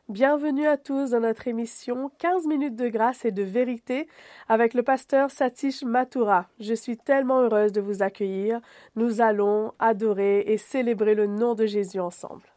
Bienvenue à tous dans notre émission 15 minutes de grâce et de vérité avec le pasteur Satish Mathura. Je suis tellement heureuse de vous accueillir. Nous allons adorer et célébrer le nom de Jésus ensemble.